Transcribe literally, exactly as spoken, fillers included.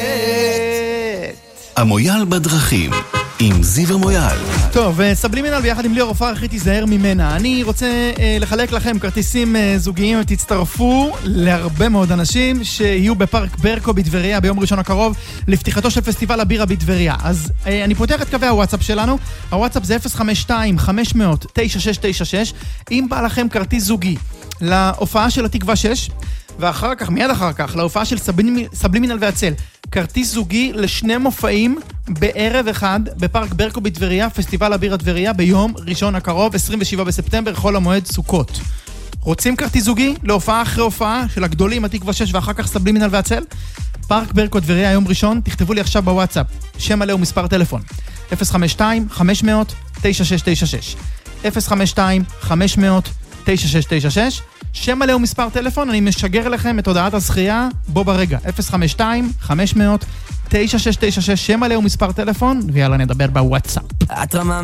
המויאל בדרכים עם זיו המויאל. טוב, סבלימינל ביחד עם ליאור עופר, הכי תיזהר ממנה. אני רוצה אה, לחלק לכם כרטיסים אה, זוגיים, ותצטרפו להרבה מאוד אנשים שיהיו בפארק ברקו בטבריה ביום ראשון הקרוב לפתיחתו של פסטיבל הבירה בטבריה. אז אה, אני פותח את קווי הוואטסאפ שלנו. הוואטסאפ זה אפס חמש שתיים חמש מאות תשע שש תשע שש. אם בא לכם כרטיס זוגי להופעה של התקווה שש, ואחר כך, מיד אחר כך, להופעה של סבלימינל, סבלימינל והצל, כרטיס זוגי לשני מופעים בערב אחד בפארק ברקו בטבריה, פסטיבל הבירה טבריה, ביום ראשון הקרוב, עשרים ושבעה בספטמבר, חול המועד סוכות. רוצים כרטיס זוגי להופעה אחרי הופעה של הגדולים, התקווה שש ואחר כך סבלימינל והצל? פארק ברקו טבריה, יום ראשון, תכתבו לי עכשיו בוואטסאפ, שם מלא ומספר טלפון, אפס חמש שתיים חמש מאות תשע שש תשע שש, אפס חמש שתיים חמש מאות תשע שש תשע שש, שם מלא ומספר טלפון, אני משגר לכם את הודעת הזכייה בו ברגע, אפס חמש שתיים חמש מאות תשע שש תשע שש, שם מלא ומספר טלפון, ויאללה נדבר בוואטסאפ.